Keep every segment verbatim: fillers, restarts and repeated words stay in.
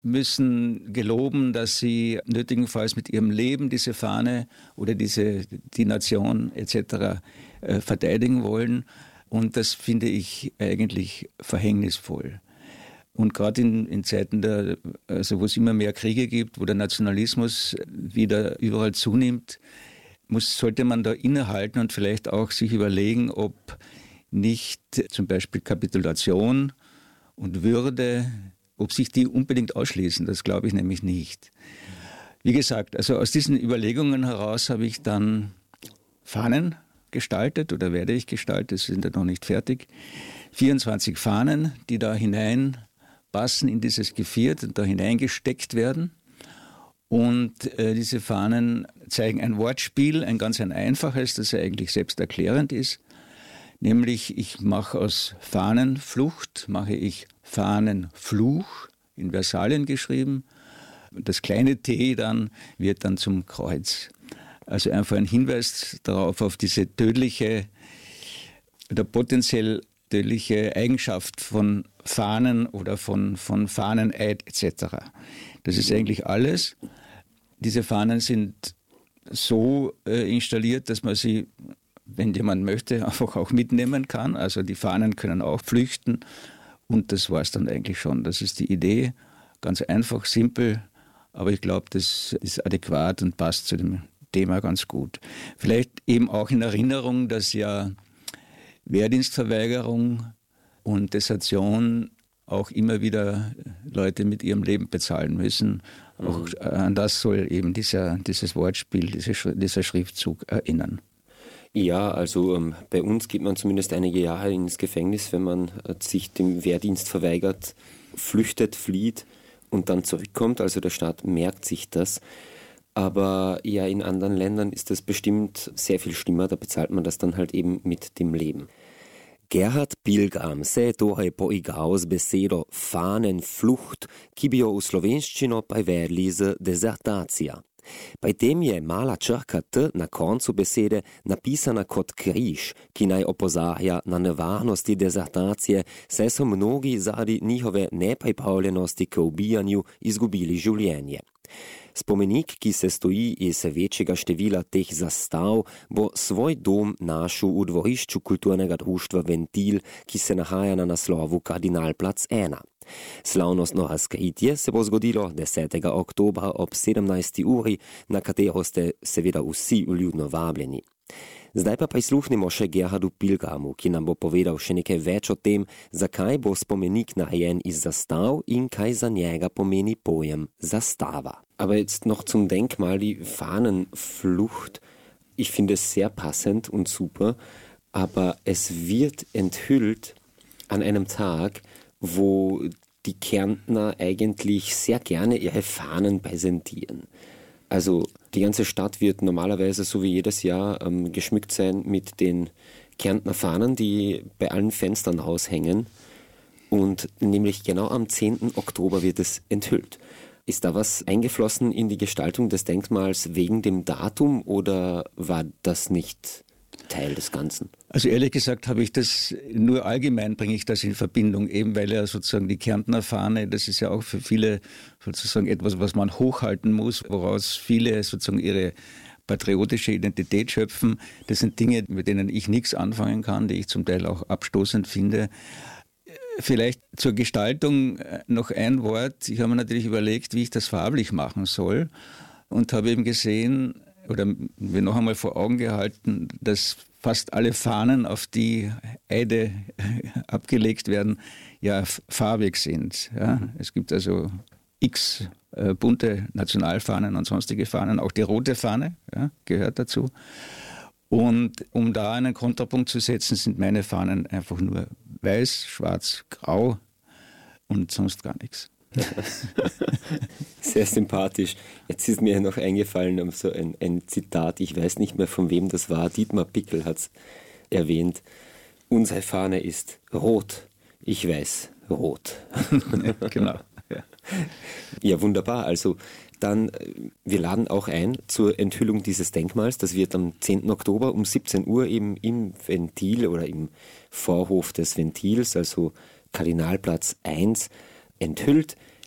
müssen geloben, dass sie nötigenfalls mit ihrem Leben diese Fahne oder diese, die Nation et cetera äh, verteidigen wollen. Und das finde ich eigentlich verhängnisvoll. Und gerade in, in Zeiten, der, also wo es immer mehr Kriege gibt, wo der Nationalismus wieder überall zunimmt, muss, sollte man da innehalten und vielleicht auch sich überlegen, ob nicht zum Beispiel Kapitulation und Würde, ob sich die unbedingt ausschließen. Das glaube ich nämlich nicht. Wie gesagt, also aus diesen Überlegungen heraus habe ich dann Fahnen gestaltet oder werde ich gestaltet, sie sind ja noch nicht fertig. vierundzwanzig Fahnen, die da hineinpassen in dieses Geviert und da hineingesteckt werden. Und äh, diese Fahnen zeigen ein Wortspiel, ein ganz ein einfaches, das ja eigentlich selbsterklärend ist. Nämlich, ich mache aus Fahnenflucht, mache ich Fahnenfluch, in Versalien geschrieben. Das kleine T dann wird dann zum Kreuz. Also einfach ein Hinweis darauf, auf diese tödliche oder potenziell tödliche Eigenschaft von Fahnen oder von, von Fahneneid et cetera. Das ist eigentlich alles. Diese Fahnen sind so äh, installiert, dass man sie, wenn jemand möchte, einfach auch mitnehmen kann. Also die Fahnen können auch flüchten und das war es dann eigentlich schon. Das ist die Idee, ganz einfach, simpel, aber ich glaube, das ist adäquat und passt zu dem Thema ganz gut. Vielleicht eben auch in Erinnerung, dass ja Wehrdienstverweigerung und Desertion auch immer wieder Leute mit ihrem Leben bezahlen müssen. Mhm. Auch an das soll eben dieser, dieses Wortspiel, diese, dieser Schriftzug erinnern. Ja, also ähm, bei uns geht man zumindest einige Jahre ins Gefängnis, wenn man äh, sich dem Wehrdienst verweigert, flüchtet, flieht und dann zurückkommt. Also der Staat merkt sich das. Aber ja, in anderen Ländern ist das bestimmt sehr viel schlimmer. Da bezahlt man das dann halt eben mit dem Leben. Gerhard Pilgam se torej poigral z besedo Fahnenflucht, ki bi jo v slovenščino prevedli z dezertacija. Pri tem je mala črka T na koncu besede napisana kot križ, ki naj opozarja na nevarnosti dezertacije, saj so mnogi zaradi njihove nepripravljenosti k ubijanju izgubili življenje. Spomenik, ki se stoji iz večjega števila teh zastav, bo svoj dom našel v dvorišču kulturnega društva Ventil, ki se nahaja na naslovu Kardinalplac ena. Slavnostno razkritje se bo zgodilo desetega oktobra ob sedemnajsti uri, na katero ste seveda vsi vljudno vabljeni. Zdaj pa prisluhnimo še Gerhardu Pilgamu, ki nam bo povedal še nekaj več o tem, zakaj bo spomenik narejen iz zastav in kaj za njega pomeni pojem zastava. Aber jetzt noch zum Denkmal, die Fahnenflucht. Ich finde es sehr passend und super, aber es wird enthüllt an einem Tag, wo die Kärntner eigentlich sehr gerne ihre Fahnen präsentieren. Also die ganze Stadt wird normalerweise, so wie jedes Jahr, ähm, geschmückt sein mit den Kärntner Fahnen, die bei allen Fenstern raushängen. Und nämlich genau am zehnten Oktober wird es enthüllt. Ist da was eingeflossen in die Gestaltung des Denkmals wegen dem Datum oder war das nicht Teil des Ganzen? Also ehrlich gesagt habe ich das, nur allgemein bringe ich das in Verbindung, eben weil ja sozusagen die Kärntner Fahne, das ist ja auch für viele sozusagen etwas, was man hochhalten muss, woraus viele sozusagen ihre patriotische Identität schöpfen. Das sind Dinge, mit denen ich nichts anfangen kann, die ich zum Teil auch abstoßend finde. Vielleicht zur Gestaltung noch ein Wort. Ich habe mir natürlich überlegt, wie ich das farblich machen soll und habe eben gesehen oder mir noch einmal vor Augen gehalten, dass fast alle Fahnen, auf die Eide abgelegt werden, ja farbig sind. Ja. Es gibt also x äh, bunte Nationalfahnen und sonstige Fahnen, auch die rote Fahne ja, gehört dazu. Und um da einen Kontrapunkt zu setzen, sind meine Fahnen einfach nur weiß, schwarz, grau und sonst gar nichts. Sehr sympathisch. Jetzt ist mir noch eingefallen, so ein, ein Zitat, ich weiß nicht mehr von wem das war, Dietmar Pickel hat es erwähnt. Unsere Fahne ist rot, ich weiß, rot. Ja, genau. Ja. Ja, wunderbar. Also dann, wir laden auch ein zur Enthüllung dieses Denkmals. Das wird am zehnten Oktober um siebzehn Uhr eben im Ventil oder im Vorhof des Ventils, also Kardinalplatz eins, enthüllt.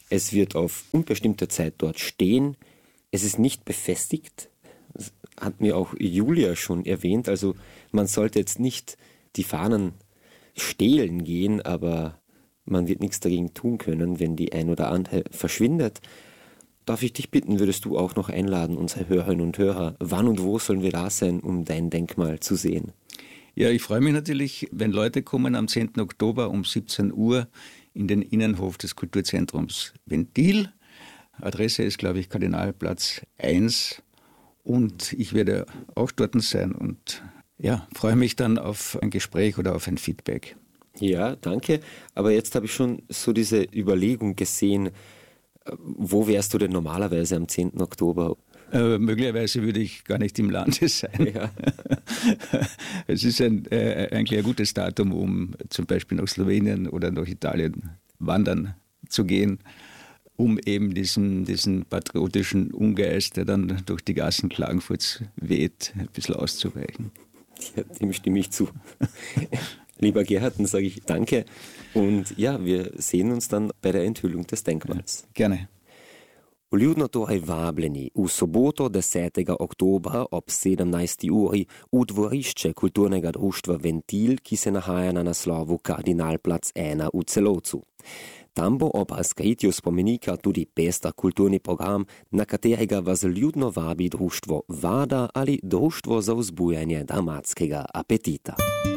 Es wird auf unbestimmte Zeit dort stehen. Es ist nicht befestigt. Das hat mir auch Julia schon erwähnt. Also man sollte jetzt nicht die Fahnen stehlen gehen, aber man wird nichts dagegen tun können, wenn die ein oder andere verschwindet. Darf ich dich bitten, würdest du auch noch einladen, unsere Hörerinnen und Hörer, wann und wo sollen wir da sein, um dein Denkmal zu sehen? Ja, ich freue mich natürlich, wenn Leute kommen am zehnten Oktober um siebzehn Uhr in den Innenhof des Kulturzentrums Ventil. Adresse ist, glaube ich, Kardinalplatz eins und ich werde auch dort sein und ja, freue mich dann auf ein Gespräch oder auf ein Feedback. Ja, danke. Aber jetzt habe ich schon so diese Überlegung gesehen, wo wärst du denn normalerweise am zehnten Oktober? Äh, möglicherweise würde ich gar nicht im Lande sein. Ja. Es ist ein, äh, eigentlich ein gutes Datum, um zum Beispiel nach Slowenien oder nach Italien wandern zu gehen, um eben diesen, diesen patriotischen Ungeist, der dann durch die Gassen Klagenfurts weht, ein bisschen auszuweichen. Ja, dem stimme ich zu. Lieber Gerhard, dann sage ich danke und ja, wir sehen uns dann bei der Enthüllung des Denkmals. Ja, gerne. Ljudno torej vabljeni v soboto desetega oktobra ob sedemnajsti uri v dvorišče kulturnega društva Ventil, ki se nahaja na naslovu Kardinalplatz ena v Celovcu. Tam bo ob razkritju spomenika tudi pester kulturni program, na katerega vas ljudno vabi društvo Vada ali društvo za vzbujanje dramatskega apetita.